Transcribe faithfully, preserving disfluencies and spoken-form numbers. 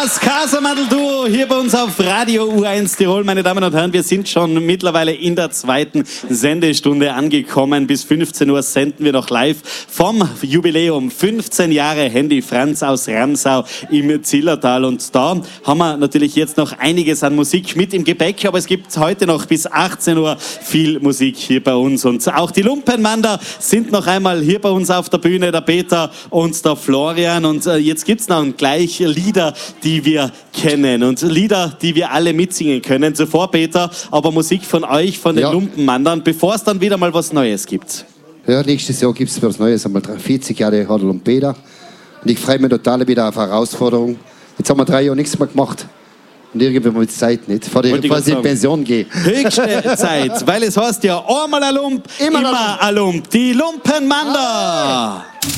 Das Casamandel-Duo hier bei uns auf Radio U eins Tirol. Meine Damen und Herren, wir sind schon mittlerweile in der zweiten Sendestunde angekommen. Bis fünfzehn Uhr senden wir noch live vom Jubiläum. fünfzehn Jahre Handy Franz aus Ramsau im Zillertal. Und da haben wir natürlich jetzt noch einiges an Musik mit im Gepäck. Aber es gibt heute noch bis achtzehn Uhr viel Musik hier bei uns. Und auch die Lumpenmander sind noch einmal hier bei uns auf der Bühne. Der Peter und der Florian. Und jetzt gibt es noch gleich Lieder, die wir kennen und Lieder, die wir alle mitsingen können. Zuvor, Peter, aber Musik von euch, von den ja. Lumpenmandern, bevor es dann wieder mal was Neues gibt. Ja, nächstes Jahr gibt es was Neues, einmal vierzig Jahre Radl und Peter. Und ich freue mich total wieder auf Herausforderung. Jetzt haben wir drei Jahre nichts mehr gemacht. Und irgendwie mal Zeit nicht, vor ich in Pension gehe. Höchste Zeit, weil es heißt ja einmal ein Lump, immer, immer ein Lump. Die Lumpenmander. Ah.